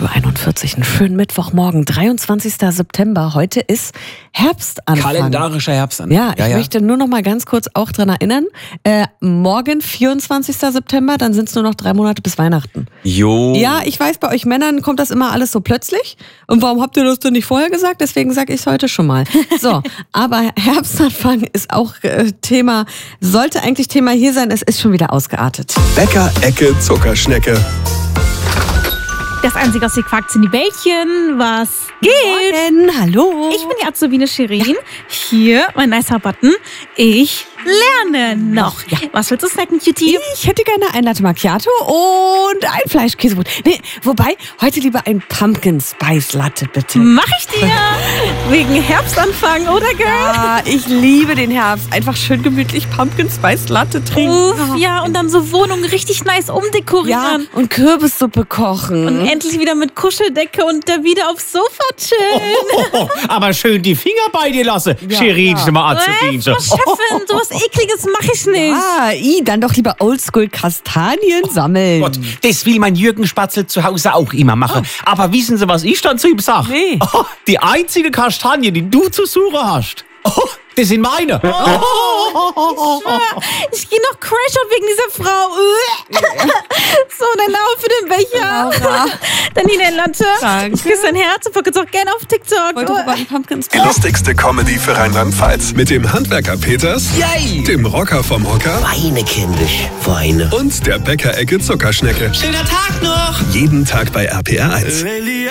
8.41 Uhr. Einen schönen Mittwochmorgen, 23. September. Heute ist Herbstanfang. Kalendarischer Herbstanfang. Ja, ich möchte nur noch mal ganz kurz auch dran erinnern. Morgen, 24. September, dann sind es nur noch 3 Monate bis Weihnachten. Jo. Ja, ich weiß, bei euch Männern kommt das immer alles so plötzlich. Und warum habt ihr das denn nicht vorher gesagt? Deswegen sage ich es heute schon mal. So, aber Herbstanfang ist auch Thema, sollte eigentlich Thema hier sein. Es ist schon wieder ausgeartet. Bäcker-Ecke Zuckerschnecke. Das Einzige, was ihr quakt, sind die Bällchen. Was geht? Morgen, hallo. Ich bin die Azubine Shirin. Hier, mein nicer Button. Ich lerne noch. Ja. Was willst du snacken, Cutie? Ich hätte gerne ein Latte Macchiato und ein Fleischkäsebrot. Nee, wobei, heute lieber ein Pumpkin Spice Latte, bitte. Mach ich dir. Wegen Herbstanfang, oder, Girl? Ja, ich liebe den Herbst. Einfach schön gemütlich Pumpkin Spice Latte trinken. Uff, ja, und dann so Wohnung richtig nice Ja, umdekorieren. und Kürbissuppe kochen. Und endlich wieder mit Kuscheldecke und da wieder aufs Sofa chillen. Aber schön die Finger bei dir lassen. Ja, Shirin, ja. schon mal Azubine. Frau Chefin, sowas Ekliges mache ich nicht. Dann doch lieber Oldschool Kastanien sammeln. Gott, das will mein Jürgen Spatzel zu Hause auch immer machen. Aber wissen Sie, was ich dann zu ihm sage? Nee. Oh, die einzige Kastanie, die du zu suchen hast, das sind meine. Ich gehe noch Crashout wegen dieser Frau. So, dann Laura für den Becher. Laura. Dann hier eine Latte. Danke. Ich küsse dein Herz und verkürze auch gerne auf TikTok. Heute über einen Pumpkin Die Spice. lustigste Comedy für Rheinland-Pfalz. Mit dem Handwerker Peters, Yay! dem Rocker vom Hocker Weine, kindisch, Weine. und der Bäcker-Ecke Zuckerschnecke. Schöner Tag noch! Jeden Tag bei RPR 1.